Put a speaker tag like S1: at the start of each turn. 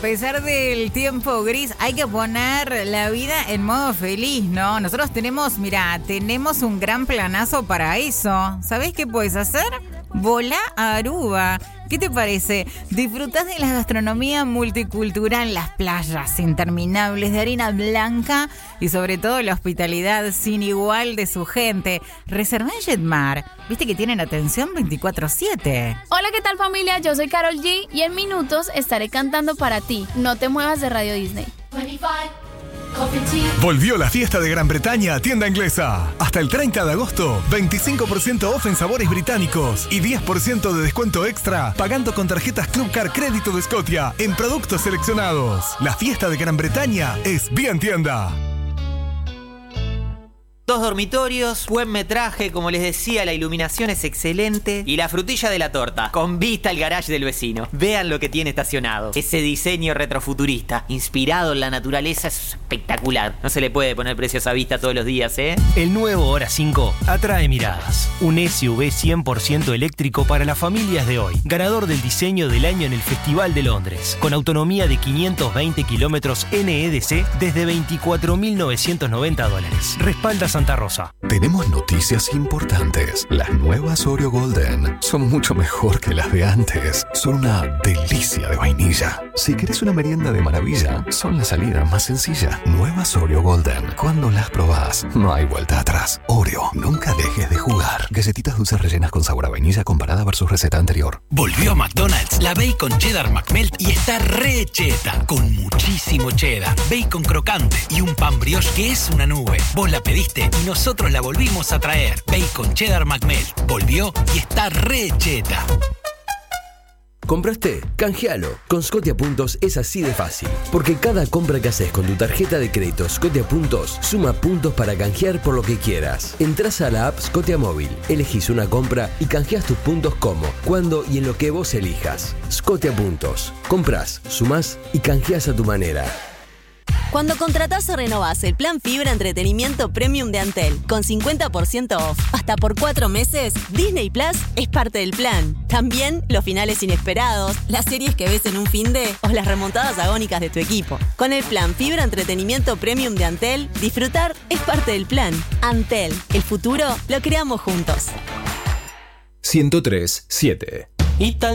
S1: pesar del tiempo gris, hay que poner la vida en modo feliz, ¿no? Nosotros tenemos un gran planazo para eso. ¿Sabés qué puedes hacer? Volá a Aruba. ¿Qué te parece? Disfrutás de la gastronomía multicultural, las playas interminables de arena blanca y sobre todo la hospitalidad sin igual de su gente. Reservá en Jetmar. ¿Viste que tienen atención 24/7?
S2: Hola, ¿qué tal, familia? Yo soy Karol G y en minutos estaré cantando para ti. No te muevas de Radio Disney.
S3: 25.
S4: Volvió la fiesta de Gran Bretaña a Tienda Inglesa. Hasta el 30 de agosto, 25% off en sabores británicos y 10% de descuento extra pagando con tarjetas Club Car Crédito de Scotia en productos seleccionados. La fiesta de Gran Bretaña es bien tienda.
S5: 2 dormitorios, buen metraje, como les decía, la iluminación es excelente y la frutilla de la torta, con vista al garage del vecino. Vean lo que tiene estacionado. Ese diseño retrofuturista, inspirado en la naturaleza, es espectacular. No se le puede poner precio a esa vista todos los días, ¿eh?
S6: El nuevo Hora 5 atrae miradas. Un SUV 100% eléctrico para las familias de hoy. Ganador del diseño del año en el Festival de Londres. Con autonomía de 520 kilómetros NEDC desde $24.990. Respalda Santa Rosa.
S7: Tenemos noticias importantes. Las nuevas Oreo Golden son mucho mejor que las de antes. Son una delicia de vainilla. Si querés una merienda de maravilla, son la salida más sencilla. Nuevas Oreo Golden. Cuando las probás, no hay vuelta atrás. Oreo, nunca dejes de jugar. Galletitas dulces rellenas con sabor a vainilla comparada versus receta anterior.
S8: Volvió a McDonald's la Bacon Cheddar McMelt y está re cheta, con muchísimo cheddar, bacon crocante y un pan brioche que es una nube. Vos la pediste y nosotros la volvimos a traer. Bacon Cheddar McMelt volvió y está re cheta.
S9: ¿Compraste? Canjealo. Con Scotia Puntos es así de fácil. Porque cada compra que haces con tu tarjeta de crédito Scotia Puntos suma puntos para canjear por lo que quieras. Entrás a la app Scotia Móvil, elegís una compra y canjeás tus puntos como, cuando y en lo que vos elijas. Scotia Puntos. Comprás, sumás y canjeás a tu manera.
S10: Cuando contratás o renovás el plan Fibra Entretenimiento Premium de Antel con 50% off hasta por 4 meses, Disney Plus es parte del plan. También los finales inesperados, las series que ves en un finde o las remontadas agónicas de tu equipo. Con el plan Fibra Entretenimiento Premium de Antel, disfrutar es parte del plan. Antel, el futuro lo creamos juntos.
S9: 103.7.
S5: Y tan